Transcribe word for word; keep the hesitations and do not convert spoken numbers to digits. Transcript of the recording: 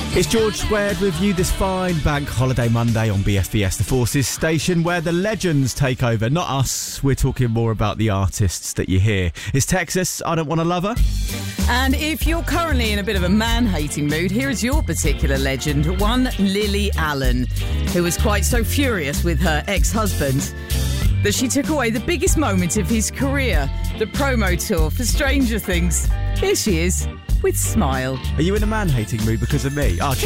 It's George Squared with you this fine bank holiday Monday on B F B S The Forces station, where the legends take over, not us. We're talking more about the artists that you hear. It's Texas, I Don't Want to Love Her. And if you're currently in a bit of a man-hating mood, here is your particular legend, one Lily Allen, who was quite so furious with her ex-husband that she took away the biggest moment of his career, the promo tour for Stranger Things. Here she is with Smile. Are you in a man-hating mood because of me? Oh, cheers.